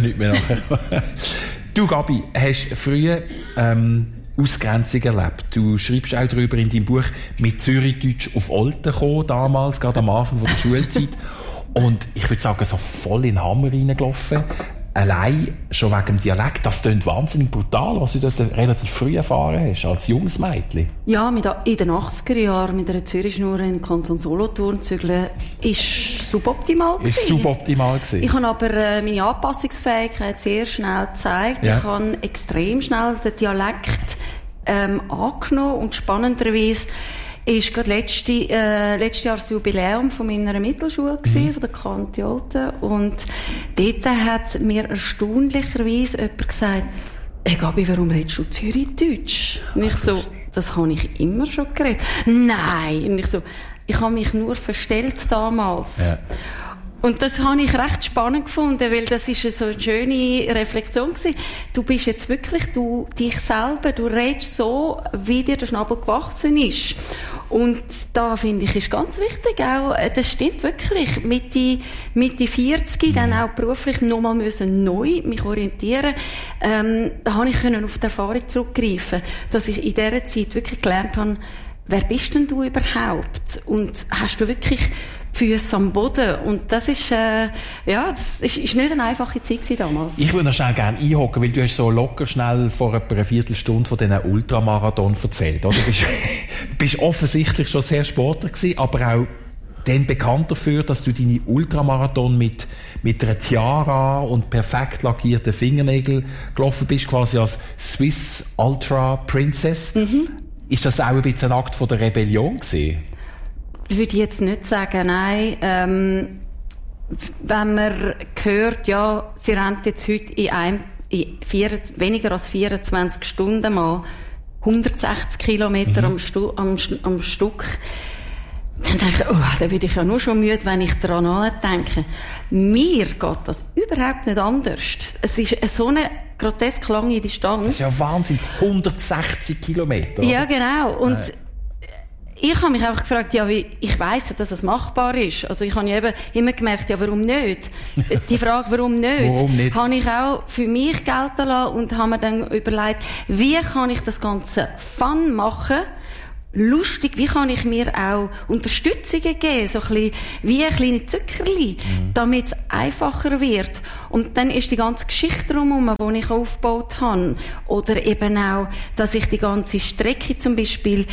Du, Gabi, hast früher Ausgrenzung erlebt. Du schreibst auch darüber in deinem Buch mit Zürichdeutsch auf Olten gekommen, damals, gerade am Anfang von der Schulzeit. Und ich würde sagen, so voll in den Hammer reingelaufen. Allein schon wegen dem Dialekt, das klingt wahnsinnig brutal, was du dort relativ früh erfahren hast, als junges Mädchen. Ja, in den 80er Jahren mit einer Zürichschnur in den Kanton Solothurn zügeln, ist suboptimal gewesen. Ich habe aber meine Anpassungsfähigkeit sehr schnell gezeigt. Ja. Ich habe extrem schnell den Dialekt angenommen und spannenderweise ist gerade letztes Jahr das Jubiläum von meiner Mittelschule gewesen, von der Kanti Olten. Und dort hat mir erstaunlicherweise jemand gesagt, hey Gabi, warum redest du Zürichdeutsch? Und ich so, das habe ich immer schon geredet. Nein! Und ich so, ich habe mich nur verstellt damals. Ja. Und das habe ich recht spannend gefunden, weil das ist so eine schöne Reflexion gewesen. Du bist jetzt wirklich dich selber, du redest so, wie dir der Schnabel gewachsen ist. Und da finde ich, ist ganz wichtig auch, das stimmt wirklich, Mitte 40, dann auch beruflich nochmal neu mich orientieren. Da habe ich auf die Erfahrung zurückgreifen, dass ich in dieser Zeit wirklich gelernt habe, wer bist denn du überhaupt? Und hast du wirklich Füße am Boden? Und das ist, das ist nicht eine einfache Zeit gewesen damals. Ich würde noch schnell gerne einhocken, weil du hast so locker schnell vor etwa einer Viertelstunde von diesen Ultramarathon erzählt, oder? Du bist offensichtlich schon sehr Sportler gewesen, aber auch dann bekannt dafür, dass du deine Ultramarathon mit einer Tiara und perfekt lackierten Fingernägeln gelaufen bist, quasi als Swiss Ultra Princess. Ist das auch ein bisschen ein Akt von der Rebellion gewesen? Würde ich jetzt nicht sagen, nein. Wenn man hört, ja, sie rennt jetzt heute weniger als 24 Stunden mal 160 Kilometer am Stück, dann denke ich, da werde ich ja nur schon müde, wenn ich daran denke. Mir geht das überhaupt nicht anders. Es ist so eine grotesk lange Distanz. Das ist ja Wahnsinn. 160 Kilometer. Ja, genau. Und ich habe mich einfach gefragt, ich weiss, dass es machbar ist. Also ich habe ja eben immer gemerkt, warum nicht? Die Frage, warum nicht? Habe ich auch für mich gelten lassen und habe mir dann überlegt, wie kann ich das Ganze fun machen? Lustig, wie kann ich mir auch Unterstützungen geben, so ein bisschen wie ein kleines Zuckerli, damit es einfacher wird. Und dann ist die ganze Geschichte drumherum, die ich aufgebaut habe. Oder eben auch, dass ich die ganze Strecke zum Beispiel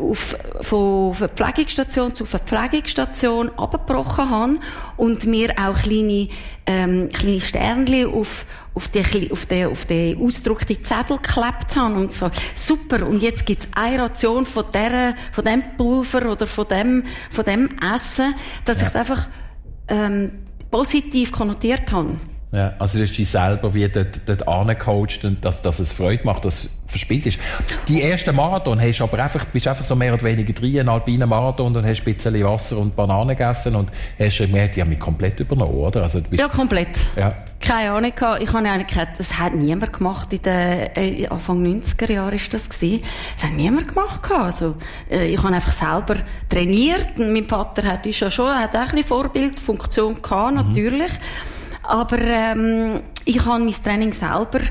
von einer Pflegungsstation zu einer Pflegungsstation abgebrochen habe und mir auch kleine Sternchen auf den ausgedruckten Zettel geklebt haben und so. Super. Und jetzt gibt's eine Ration von dem Pulver oder von dem Essen, dass ich es einfach, positiv konnotiert habe. Ja, also du hast dich selber wie dort angecoacht und dass es Freude macht, dass es verspielt ist. Die ersten Marathon bist einfach so mehr oder weniger 3 einen alpinen Marathon und hast ein bisschen Wasser und Bananen gegessen und hast gemerkt, die haben mich komplett übernommen, oder? Also, ja, komplett. Ja. Keine Ahnung gehabt. Ich habe eigentlich gedacht, das hat niemand gemacht in den Anfang 90er Jahren ist das gewesen. Das hat niemand gemacht gehabt. Also, ich habe einfach selber trainiert. Und mein Vater hat auch ein bisschen Vorbildfunktion gehabt, natürlich. Aber ich habe mein Training selber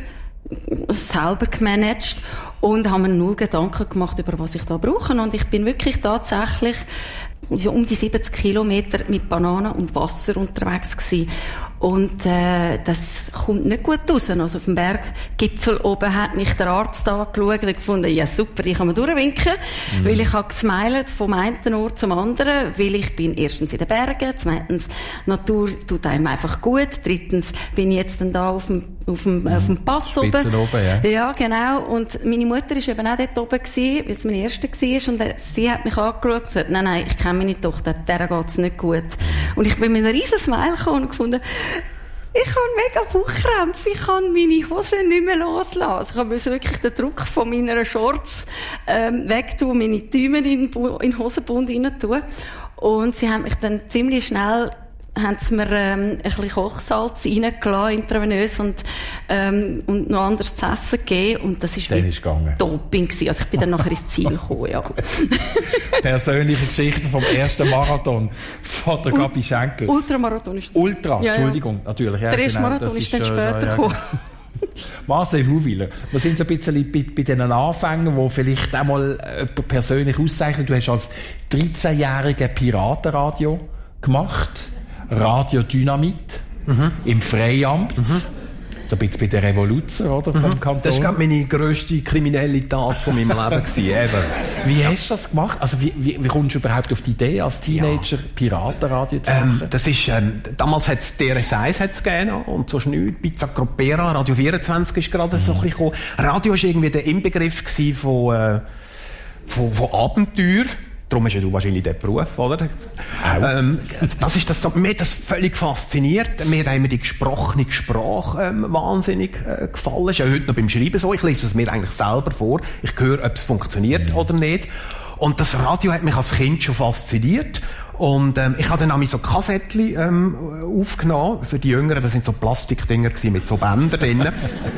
gemanagt und habe mir 0 Gedanken gemacht, über was ich da brauche. Und ich bin wirklich tatsächlich um die 70 Kilometer mit Bananen und Wasser unterwegs gewesen. Und das kommt nicht gut raus. Also auf dem Berggipfel oben hat mich der Arzt angeschaut und gefunden, ja super, ich kann mir durchwinken, weil ich habe gesmilet vom einen Ort zum anderen, weil ich bin erstens in den Bergen, zweitens Natur tut einem einfach gut, drittens bin ich jetzt dann da auf dem Pass oben. Ja, genau. Und meine Mutter ist eben auch dort oben gewesen, weil es meine erste war und sie hat mich angeschaut und gesagt, nein, ich kenne meine Tochter, der geht's nicht gut. Und ich bin mit einem riesen Smile gekommen und gefunden, ich habe mega Bauchkrämpfe, ich kann meine Hosen nicht mehr loslassen. Ich musste wirklich den Druck von meiner Shorts wegtun, meine Däume in den Hosenbund rein tun. Und sie haben mich dann ziemlich schnell haben sie mir ein bisschen Kochsalz reingelassen, intravenös, und noch anderes zu essen gegeben. Und das ist wie Doping gewesen. Also ich bin dann nachher ins Ziel gekommen, ja. Persönliche Geschichte vom ersten Marathon von der Gabi Schenkel. Ultramarathon ist das. Entschuldigung, natürlich. Ja, der erste Marathon ist dann später gekommen. Marcel Huwiler, wir sind so ein bisschen bei diesen Anfängen, wo vielleicht auch mal jemand persönlich auszeichnet. Du hast als 13-jähriger Piratenradio gemacht. Radio Dynamit im Freiamt. So ein bisschen bei der Revolution, oder? Vom Kanton. Das war meine grösste kriminelle Tat von meinem Leben gewesen, Wie hast du das gemacht? Also wie kommst du überhaupt auf die Idee, als Teenager Piratenradio zu machen? Das ist, damals hat's DRS1 gegeben und so nichts. Pizza Gropera, Radio 24 ist gerade so ein bisschen gekommen. Radio war irgendwie der Inbegriff von Abenteuer. Darum hast ja du wahrscheinlich den Beruf, oder? Mir hat das völlig fasziniert. Mir hat immer die gesprochene Sprache wahnsinnig gefallen. Ist ja heute noch beim Schreiben so. Ich lese es mir eigentlich selber vor. Ich höre, ob es funktioniert oder nicht. Und das Radio hat mich als Kind schon fasziniert. Und ich habe dann auch so Kassettchen aufgenommen. Für die Jüngeren, das sind so Plastikdinger mit so Bändern drin.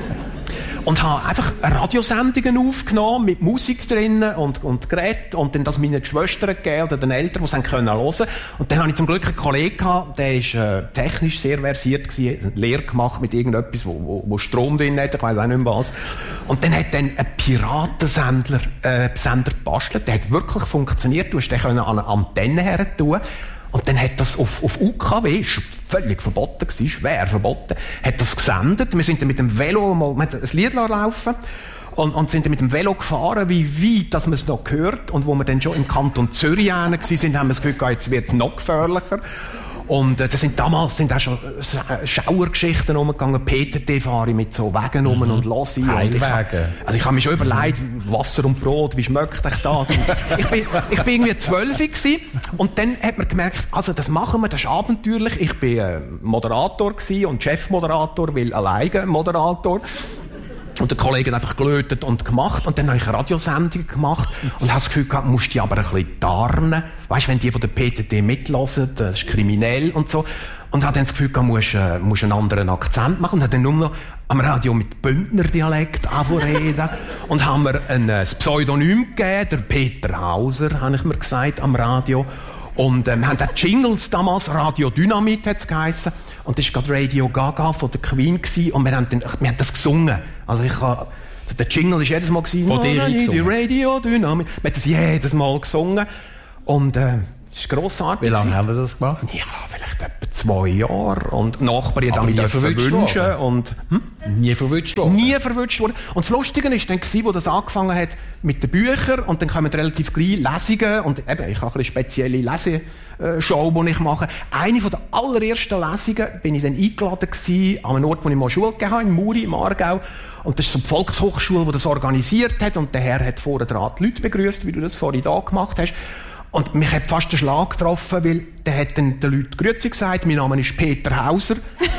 Und habe einfach Radiosendungen aufgenommen, mit Musik drinnen und Geräten und dann das meinen Schwestern gegeben oder den Eltern, die es hören können. Und dann habe ich zum Glück einen Kollegen gehabt, der ist technisch sehr versiert gewesen, eine Lehre gemacht mit irgendetwas, wo Strom drin hat, ich weiss auch nicht mehr was. Und dann hat dann ein Piratensender gebastelt, der hat wirklich funktioniert, du hast den an eine Antenne her tun. Und dann hat das auf UKW, völlig verboten gewesen, schwer verboten, hat das gesendet. Wir sind dann mit dem Velo mal, wir haben ein Lied laufen und sind dann mit dem Velo gefahren, wie weit, dass man es noch gehört. Und wo wir dann schon im Kanton Zürich waren, haben wir das Gefühl gehabt, jetzt wird es noch gefährlicher. Und damals sind auch schon Schauergeschichten umgegangen. PTT fahre ich mit so Wegen rum und los. Heilwege. Ich habe mir schon überlegt, Wasser und Brot, wie schmeckt euch das? Ich bin irgendwie 12 gewesen, und dann hat man gemerkt, also das machen wir, das ist abenteuerlich. Ich bin Moderator gewesen und Chefmoderator, weil alleine Moderator. Und der Kollege hat einfach gelötet und gemacht. Und dann habe ich eine Radiosendung gemacht und habe das Gefühl gehabt, musst die aber ein bisschen tarnen. Weisst, wenn die von der PTT mitlassen, das ist kriminell und so. Und habe dann das Gefühl gehabt, musst einen anderen Akzent machen. Und habe dann nur noch am Radio mit Bündner Dialekt reden. Und haben mir ein Pseudonym gegeben, der Peter Hauser, habe ich mir gesagt, am Radio. Und wir haben auch Jingles damals, Radio Dynamit hat's geheissen. Und das war gerade Radio Gaga von der Queen gewesen. Und wir haben das gesungen. Also der Jingle war jedes Mal gewesen. Von dir die Radio Dynamit. Wir haben das jedes Mal gesungen. Und, das ist grossartig. Wie lange haben wir das gemacht? Ja, vielleicht etwa 2 Jahre. Und Nachbarn haben damit verwünschen. Und, Nie verwünscht worden? Nie verwünscht worden. Und das Lustige war dann, wo das angefangen hat mit den Büchern, und dann kommen relativ gleich Lesungen, und eben, ich habe eine spezielle Leseshow, die ich mache. Eine von der allerersten Lesungen bin ich dann eingeladen gewesen, an einem Ort, wo ich mal Schule gegeben habe, in Muri, im Aargau. Und das ist so die Volkshochschule, die das organisiert hat, und der Herr hat vorher dran die Leute begrüßt, wie du das vorhin da gemacht hast. Und mich hat fast der Schlag getroffen, weil der hat dann den Leuten Grüezi gesagt, mein Name ist Peter Hauser.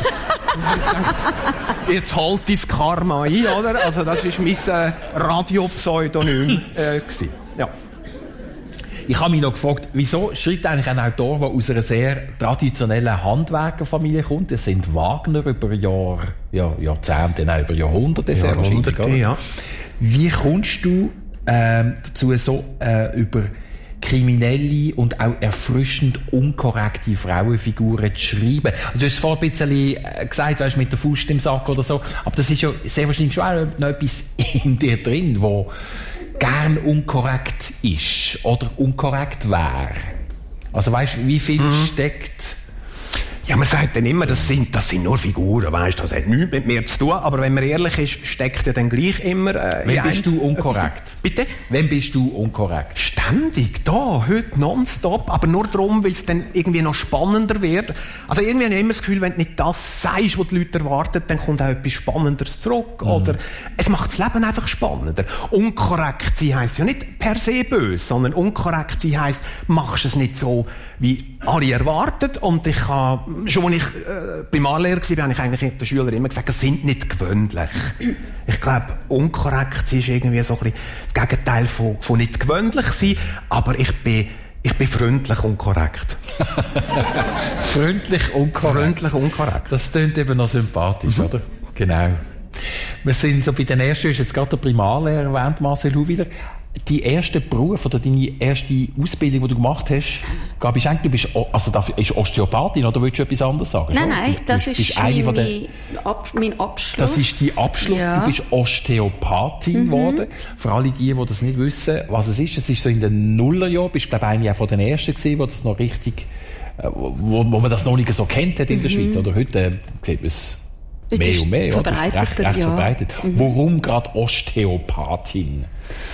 Jetzt halt dein Karma ein, oder? Also das war mein Radiopseudonym gewesen. Ja. Ich habe mich noch gefragt, wieso schreibt eigentlich ein Autor, der aus einer sehr traditionellen Handwerkerfamilie kommt? Das sind Wagner über Jahrzehnte, nein, über Jahrhunderte, sehr wahrscheinlich. Ja. Wie kommst du dazu, so über kriminelle und auch erfrischend unkorrekte Frauenfiguren zu schreiben? Also du hast vorhin ein bisschen gesagt, weißt, mit der Faust im Sack oder so, aber das ist ja sehr wahrscheinlich schon noch etwas in dir drin, wo gern unkorrekt ist oder unkorrekt wäre. Also weißt du, wie viel steckt... Ja, man sagt dann immer, das sind nur Figuren, weißt, das hat nichts mit mir zu tun, aber wenn man ehrlich ist, steckt ja dann gleich immer... Wenn bist du unkorrekt? Bitte? Wenn bist du unkorrekt? Ständig, heute nonstop, aber nur darum, weil es dann irgendwie noch spannender wird. Also irgendwie habe ich immer das Gefühl, wenn du nicht das sagst, was die Leute erwarten, dann kommt auch etwas Spannenderes zurück. Oder es macht das Leben einfach spannender. Unkorrekt sein heisst ja nicht per se böse, sondern unkorrekt sein heisst, machst es nicht so, wie alle erwartet. Und ich habe, schon als ich Primarlehrer war, habe ich eigentlich den Schülern immer gesagt, es sind nicht gewöhnlich. Ich glaube, unkorrekt sein ist irgendwie so ein bisschen das Gegenteil von nicht gewöhnlich sein, aber ich bin freundlich unkorrekt. Freundlich unkorrekt. Freundlich unkorrekt. Das klingt eben noch sympathisch, oder? Genau. Wir sind so bei den ersten, du hast jetzt gerade der Primarlehrer erwähnt, Marcel Huwiler. Die erste Beruf oder deine erste Ausbildung, die du gemacht hast, Gabi Schenk, du bist, also da ist Osteopathin, oder willst du etwas anderes sagen? Nein, das ist mein Abschluss. Das ist dein Abschluss. Ja. Du bist Osteopathin geworden. Für alle die das nicht wissen, was es ist so in den Nullerjahren, bist du, glaube ich, einer von den ersten gewesen, wo das noch richtig, wo man das noch nicht so kennt hat in der Schweiz. Oder heute sieht man es mehr und mehr, oder? Recht verbreitet. Warum gerade Osteopathin?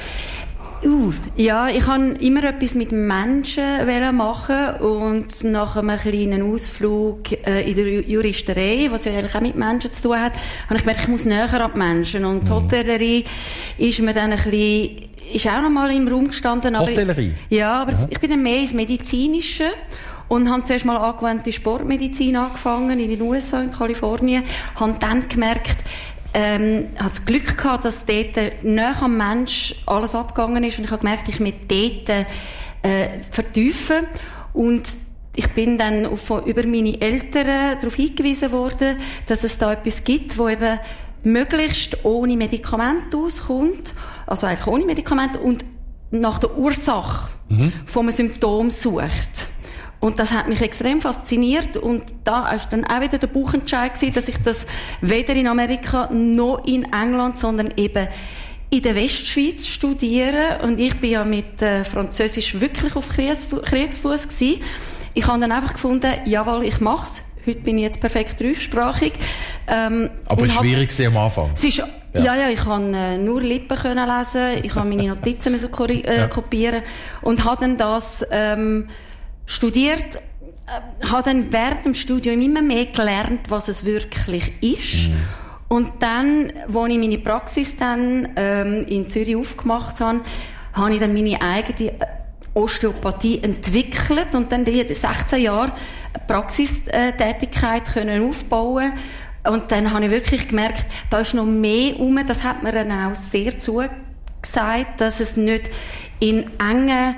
Ja, ich wollte immer etwas mit Menschen machen, und nach einem kleinen Ausflug in der Juristerei, was ja eigentlich auch mit Menschen zu tun hat, habe ich gemerkt, ich muss näher an die Menschen. Und die Hotellerie ist mir dann ist auch noch mal im Raum gestanden. Hotellerie? Ja, aber ich bin dann mehr ins Medizinische und habe zuerst mal angewandte Sportmedizin angefangen in den USA, in Kalifornien, habe dann gemerkt, hatte das Glück gehabt, dass dort nahe am Mensch alles abgegangen ist und ich habe gemerkt, ich möchte dort vertiefen und ich bin dann über meine Eltern darauf hingewiesen worden, dass es da etwas gibt, wo eben möglichst ohne Medikamente auskommt, also eigentlich ohne Medikamente und nach der Ursache von einem Symptom sucht. Und das hat mich extrem fasziniert und da war dann auch wieder der Bauchentscheid gewesen, dass ich das weder in Amerika noch in England, sondern eben in der Westschweiz studiere. Und ich bin ja mit Französisch wirklich auf Kriegsfuss gewesen. Ich habe dann einfach gefunden, jawohl, ich mach's. Heute bin ich jetzt perfekt dreisprachig. Aber schwierig war am Anfang. Es ist, ja, ich kann nur Lippen können lesen, ich habe meine Notizen müssen kopieren und habe dann das studiert, habe dann während dem Studium immer mehr gelernt, was es wirklich ist. Und dann, als ich meine Praxis dann in Zürich aufgemacht habe, habe ich dann meine eigene Osteopathie entwickelt und dann die 16 Jahre Praxistätigkeit können aufbauen. Und dann habe ich wirklich gemerkt, da ist noch mehr rum. Das hat mir dann auch sehr zugesagt, dass es nicht in engen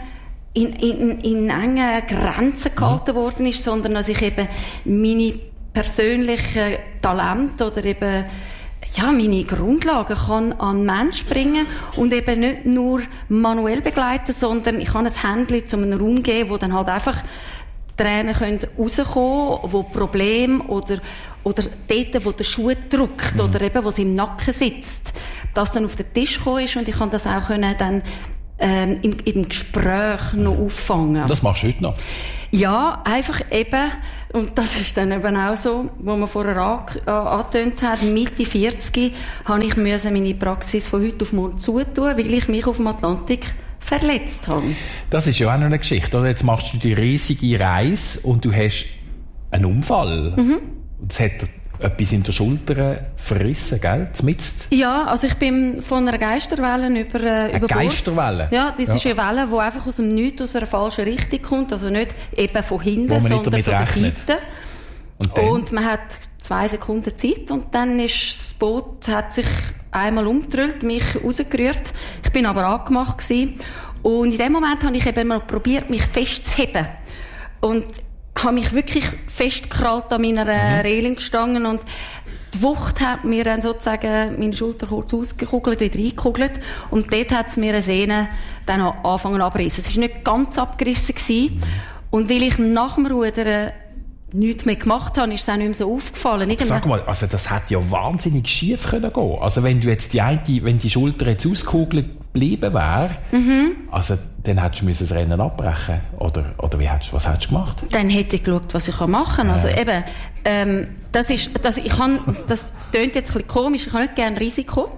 Grenzen gehalten worden ist, sondern dass ich eben meine persönlichen Talente oder eben meine Grundlagen kann an den Menschen bringen und eben nicht nur manuell begleiten, sondern ich kann ein Händchen zu einem Raum geben, wo dann halt einfach Tränen rauskommen können, wo Probleme oder dort, wo der Schuh drückt oder eben, wo es im Nacken sitzt, das dann auf den Tisch gekommen ist und ich kann das auch können dann im Gespräch noch auffangen. Das machst du heute noch? Ja, einfach eben, und das ist dann eben auch so, wo man vorher angetönt hat, Mitte 40 habe ich meine Praxis von heute auf morgen zutun, weil ich mich auf dem Atlantik verletzt habe. Das ist ja auch noch eine Geschichte, oder? Jetzt machst du die riesige Reise und du hast einen Unfall. Und es hat etwas in der Schulter verrissen, gell? Zmitzt. Ja, also ich bin von einer Geisterwelle über eine Geisterwelle? Ja, das ist eine Welle, die einfach aus dem Nichts, aus einer falschen Richtung kommt. Also nicht eben von hinten, sondern von der Seite. Und man hat 2 Sekunden Zeit und dann ist das Boot, hat sich einmal umgedrüllt, mich rausgerührt. Ich bin aber angemacht gewesen. Und in dem Moment habe ich eben mal probiert, mich festzuheben. Und habe mich wirklich festgekrallt an meiner Reling gestanden und die Wucht hat mir dann sozusagen meine Schulter kurz ausgekugelt, wieder eingekugelt und dort hat es mir eine Sehne dann angefangen abreißen. Es war nicht ganz abgerissen gewesen. Und weil ich nach dem Rudern nichts mehr gemacht habe, ist es auch nicht mehr so aufgefallen. Sag mal, also das hätte ja wahnsinnig schief können gehen. Also wenn du jetzt wenn die Schulter jetzt ausgekugelt geblieben wäre, also dann hättest du das Rennen abbrechen oder was hättest du gemacht? Dann hätte ich geschaut, was ich machen kann. Also eben, das tönt jetzt ein bisschen komisch, ich habe nicht gerne Risiko.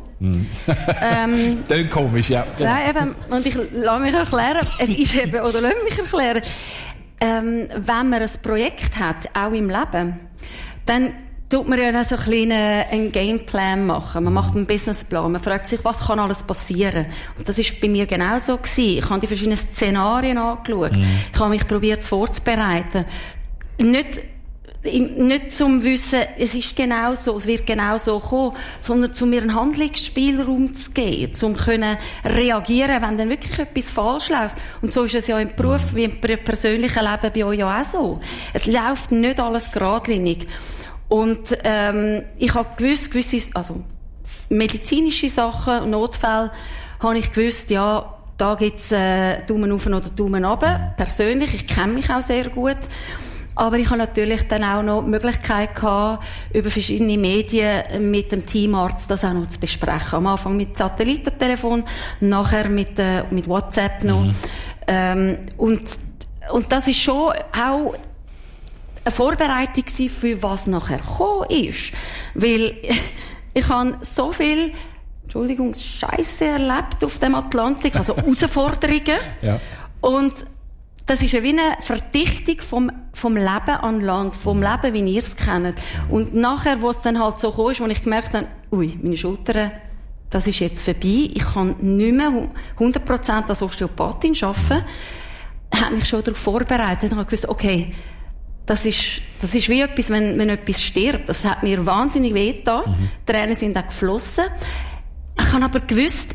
Tönt komisch, ja. Genau. Nein, eben, und ich lasse mich erklären, es ist eben, oder lass mich erklären, wenn man ein Projekt hat, auch im Leben, dann tut man ja so einen Gameplan machen. Man macht einen Businessplan. Man fragt sich, was kann alles passieren? Und das ist bei mir genau so gewesen. Ich habe die verschiedenen Szenarien angeschaut. Ich habe mich probiert vorzubereiten. Nicht zum Wissen, es ist genau so, es wird genau so kommen, sondern zu mir einen Handlungsspielraum zu geben, um können reagieren, wenn dann wirklich etwas falsch läuft. Und so ist es ja im Berufs- wie im persönlichen Leben bei euch ja auch so. Es läuft nicht alles geradlinig. Und ich habe gewisse, also medizinische Sachen, Notfälle, habe ich gewusst, ja, da gibt's Daumen auf oder Daumen runter. Persönlich, ich kenne mich auch sehr gut. Aber ich habe natürlich dann auch noch die Möglichkeit gehabt, über verschiedene Medien mit dem Teamarzt das auch noch zu besprechen. Am Anfang mit Satellitentelefon, nachher mit WhatsApp noch. Und das ist schon auch eine Vorbereitung für was nachher gekommen ist. Weil ich habe so viel, Scheisse erlebt auf dem Atlantik, also Herausforderungen. Ja. Und das ist ja wie eine Verdichtung vom Leben an Land, vom Leben, wie ihr es kennt. Und nachher, wo es dann halt so kam, wo ich gemerkt habe, meine Schultern, das ist jetzt vorbei, ich kann nicht mehr 100% als Osteopathin arbeiten, hat mich schon darauf vorbereitet und habe gewusst, okay, das ist wie etwas, wenn etwas stirbt. Das hat mir wahnsinnig wehgetan. Tränen sind auch geflossen. Ich habe aber gewusst,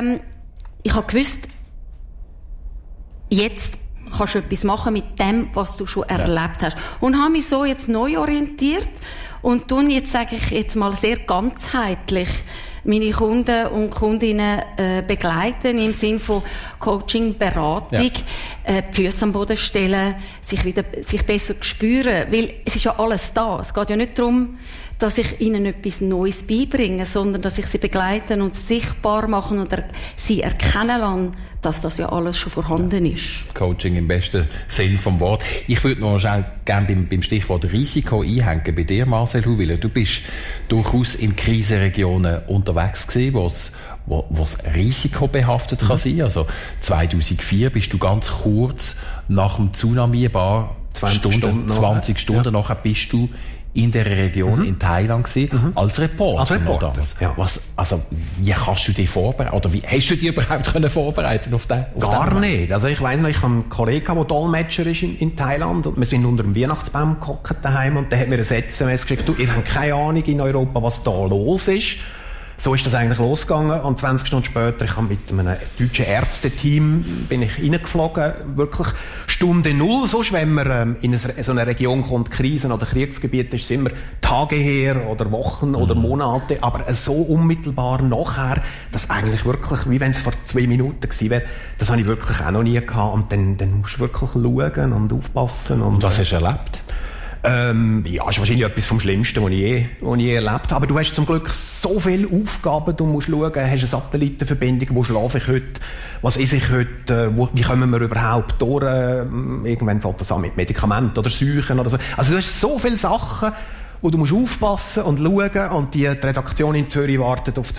jetzt kannst du etwas machen mit dem, was du schon erlebt hast. Und habe mich so jetzt neu orientiert und tun jetzt, sage ich jetzt mal, sehr ganzheitlich meine Kunden und Kundinnen begleiten im Sinne von Coaching, Beratung, die Füße am Boden stellen, sich besser spüren, weil es ist ja alles da. Es geht ja nicht darum, dass ich ihnen etwas Neues beibringe, sondern dass ich sie begleiten und sichtbar machen und sie erkennen lassen, dass das ja alles schon vorhanden ist. Coaching im besten Sinn vom Wort. Ich würde noch gerne beim Stichwort Risiko einhängen. Bei dir, Marcel Huwiler, du bist durchaus in Krisenregionen unterwegs gewesen, wo es risikobehaftet kann sein. Also 2004 bist du ganz kurz nach dem Tsunami, ein paar 20 Stunden nachher bist du in der Region in Thailand gewesen, als Reporter. Ja. Wie kannst du dich vorbereiten? Oder wie hast du dich überhaupt vorbereiten auf den? Gar nicht. Also ich weiss noch, ich habe einen Kollegen, der Dolmetscher ist in Thailand, und wir sind unter dem Weihnachtsbaum gehockt daheim, und der hat mir ein SMS geschickt: du, ihr habt keine Ahnung in Europa, was da los ist. So ist das eigentlich losgegangen, und 20 Stunden später, ich habe mit einem deutschen Ärzteteam bin ich reingeflogen, wirklich Stunde Null. Sonst, wenn man in so eine Region kommt, Krisen- oder Kriegsgebiet, ist es immer Tage her oder Wochen oder Monate, aber so unmittelbar nachher, das eigentlich wirklich, wie wenn es vor 2 Minuten gewesen wäre, das habe ich wirklich auch noch nie gehabt, und dann musst du wirklich schauen und aufpassen. Und was hast du erlebt? Ja, ist wahrscheinlich etwas vom Schlimmsten, was ich je erlebt habe. Aber du hast zum Glück so viele Aufgaben. Du musst schauen, hast eine Satellitenverbindung, wo schlafe ich heute, was esse ich heute, wie kommen wir überhaupt durch, irgendwann fängt das an mit Medikamenten oder Seuchen oder so. Also du hast so viele Sachen, wo du musst aufpassen und schauen, und die Redaktion in Zürich wartet auf